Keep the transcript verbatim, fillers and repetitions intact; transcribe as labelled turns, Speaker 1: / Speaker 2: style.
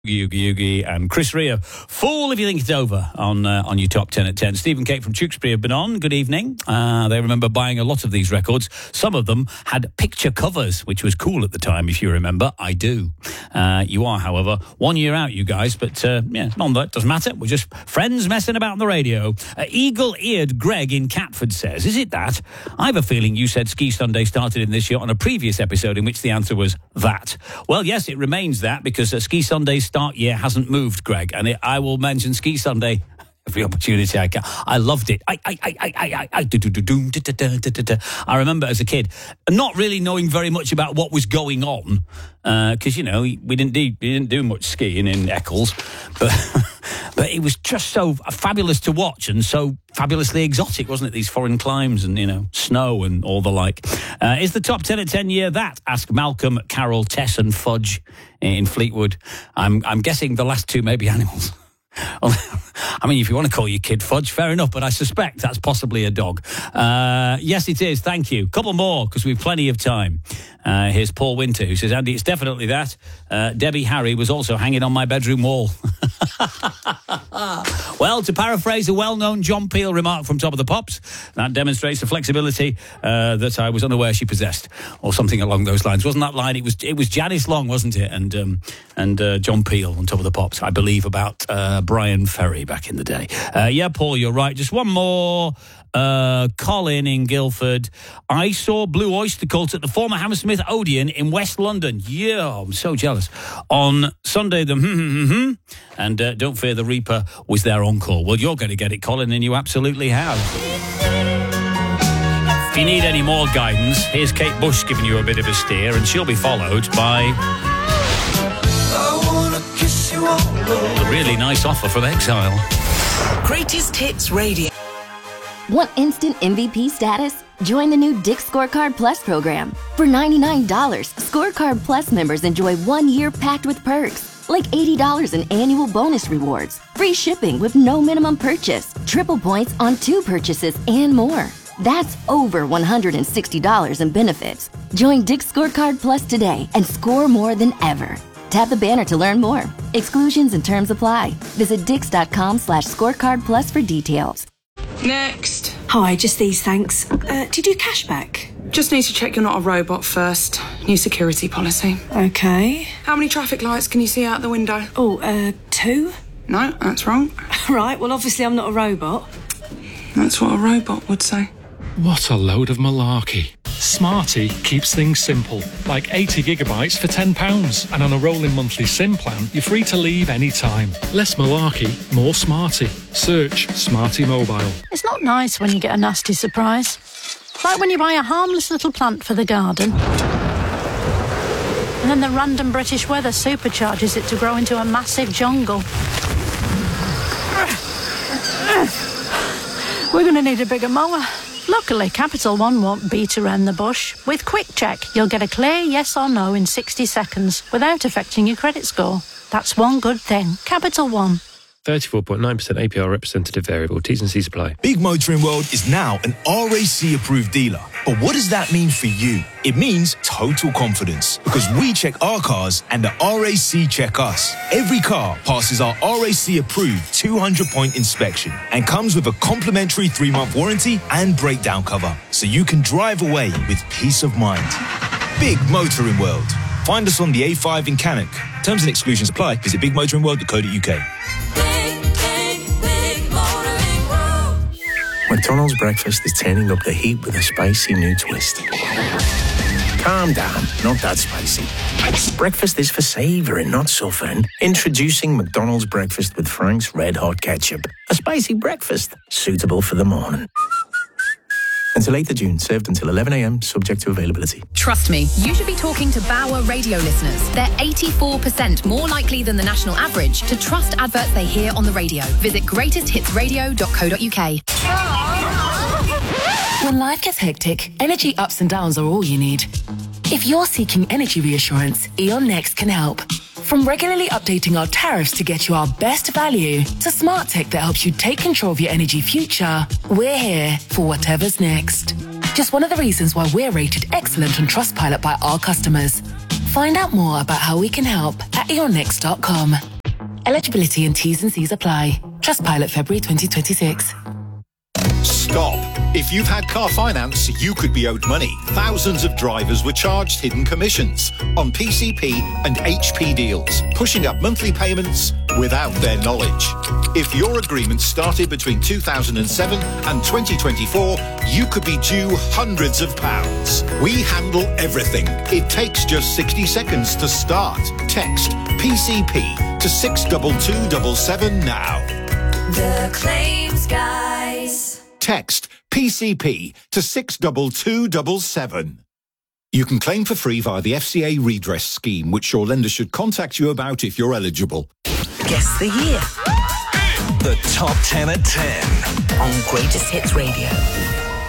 Speaker 1: Oogie Oogie and Chris Rea. Fool if you think it's over on uh, on your top ten at ten. Steve and Kate from Tewkesbury have been on. Good evening. Uh, they remember buying a lot of these records. Some of them had picture covers, which was cool at the time, if you remember. I do. Uh, you are, however, one year out, you guys. But, uh, yeah, none that doesn't matter. We're just friends messing about on the radio. Uh, Eagle-eared Greg in Catford says, is it that? I have a feeling you said Ski Sunday started in this year on a previous episode in which the answer was that. Well, yes, it remains that because uh, Ski Sunday's start year hasn't moved, Greg, and it, I will mention Ski Sunday every opportunity I can. I loved it. I I I I I I do do do do da da da da da. I remember as a kid not really knowing very much about what was going on because uh, you know we didn't do we didn't do much skiing in Eccles, but but it was just so fabulous to watch and so fabulously exotic, wasn't it? These foreign climes and you know snow and all the like. Uh, is the top ten at ten year that? Ask Malcolm, Carol, Tess, and Fudge in Fleetwood. I'm I'm guessing the last two may be animals. I mean, if you want to call your kid Fudge, fair enough, but I suspect that's possibly a dog. Uh, yes, it is. Thank you. Couple more, because we've plenty of time. Uh, here's Paul Winter, who says, Andy, it's definitely that. Uh, Debbie Harry was also hanging on my bedroom wall. Well, to paraphrase a well-known John Peel remark from Top of the Pops, that demonstrates the flexibility uh, that I was unaware she possessed, or something along those lines. Wasn't that line? It was it was Janice Long, wasn't it? And um, and uh, John Peel on Top of the Pops, I believe, about uh, Brian Ferry back in the day. Uh, yeah, Paul, you're right. Just one more. Uh, Colin in Guildford. I saw Blue Oyster Cult at the former Hammersmith Odeon in West London. Yeah, I'm so jealous. On Sunday, the hmm and uh, don't fear the Reaper was their encore. Well, you're going to get it, Colin, and you absolutely have. If you need any more guidance, here's Kate Bush giving you a bit of a steer, and she'll be followed by I wanna kiss you all over. A really nice offer from Exile.
Speaker 2: Greatest Hits Radio.
Speaker 3: Want instant M V P status? Join the new Dick's Scorecard Plus program. For ninety-nine dollars, Scorecard Plus members enjoy one year packed with perks, like eighty dollars in annual bonus rewards, free shipping with no minimum purchase, triple points on two purchases, and more. That's over one hundred sixty dollars in benefits. Join Dick's Scorecard Plus today and score more than ever. Tap the banner to learn more. Exclusions and terms apply. Visit dix.com slash scorecard plus for details.
Speaker 2: Next.
Speaker 4: Hi, just these, thanks. Uh, do you do cashback?
Speaker 2: Just need to check you're not a robot first. New security policy.
Speaker 4: Okay.
Speaker 2: How many traffic lights can you see out the window?
Speaker 4: Oh, uh, two?
Speaker 2: No, that's wrong.
Speaker 4: Right, well, obviously I'm not a robot.
Speaker 2: That's what a robot would say.
Speaker 5: What a load of malarkey. Smarty keeps things simple, like eighty gigabytes for ten pounds. And on a rolling monthly SIM plan, you're free to leave any time. Less malarkey, more Smarty. Search Smarty Mobile.
Speaker 6: It's not nice when you get a nasty surprise. Like when you buy a harmless little plant for the garden. And then the random British weather supercharges it to grow into a massive jungle. We're going to need a bigger mower. Luckily, Capital One won't beat around the bush. With Quick Check, you'll get a clear yes or no in sixty seconds without affecting your credit score. That's one good thing. Capital One.
Speaker 7: thirty-four point nine percent A P R representative variable. T's and C's apply.
Speaker 8: Big Motoring World is now an R A C approved dealer. But what does that mean for you? It means total confidence, because we check our cars and the R A C check us. Every car passes our R A C approved two hundred point inspection and comes with a complimentary three month warranty and breakdown cover, so you can drive away with peace of mind. Big Motoring World. Find us on the A five in Cannock. Terms and exclusions apply. Visit big motoring world dot co dot uk.
Speaker 9: McDonald's breakfast is turning up the heat with a spicy new twist. Calm down, not that spicy. Breakfast is for savouring, not suffering. Introducing McDonald's breakfast with Frank's Red Hot Ketchup. A spicy breakfast suitable for the morning. Until eighth of June, served until eleven a.m, subject to availability.
Speaker 10: Trust me, you should be talking to Bauer radio listeners. They're eighty-four percent more likely than the national average to trust adverts they hear on the radio. Visit greatest hits radio dot co dot uk.
Speaker 11: When life gets hectic, energy ups and downs are all you need. If you're seeking energy reassurance, E.ON Next can help. From regularly updating our tariffs to get you our best value, to smart tech that helps you take control of your energy future, we're here for whatever's next. Just one of the reasons why we're rated excellent on Trustpilot by our customers. Find out more about how we can help at eon next dot com. Eligibility and T's and C's apply. Trustpilot February twenty twenty-six.
Speaker 12: Stop. If you've had car finance, you could be owed money. Thousands of drivers were charged hidden commissions on P C P and H P deals, pushing up monthly payments without their knowledge. If your agreement started between two thousand seven and twenty twenty-four, you could be due hundreds of pounds. We handle everything. It takes just sixty seconds to start. Text P C P to six two two seven seven now.
Speaker 13: The Claims Guys.
Speaker 12: Text P C P to six two two seven seven. You can claim for free via the F C A redress scheme, which your lender should contact you about if you're eligible.
Speaker 14: Guess the year. The Top ten at ten on Greatest Hits Radio.